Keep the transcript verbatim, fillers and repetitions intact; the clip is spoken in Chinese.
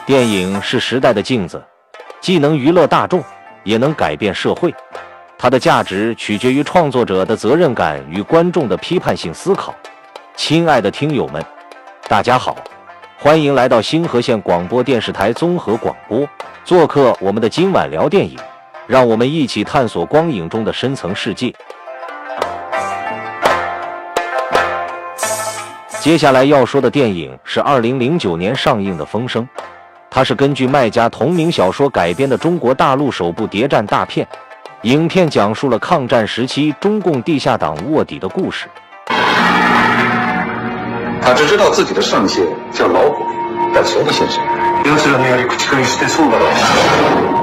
电影是时代的镜子，既能娱乐大众，也能改变社会。它的价值取决于创作者的责任感与观众的批判性思考。亲爱的听友们，大家好，欢迎来到星河县广播电视台综合广播，做客我们的今晚聊电影，让我们一起探索光影中的深层世界。接下来要说的电影是二零零九年上映的《风声》，它是根据麦家同名小说改编的中国大陆首部谍战大片。影片讲述了抗战时期中共地下党卧底的故事。 他只知道自己的上线叫老虎，但从不现身。奴らのやり口からしてそうだろう。